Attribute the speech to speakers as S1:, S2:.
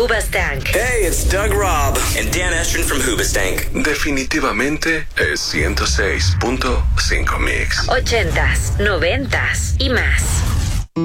S1: Hoobastank.
S2: Hey, it's Doug Robb
S3: and Dan Estrin from Hoobastank.
S4: Definitivamente es 106.5 Mix.
S1: 80s, 90s y más.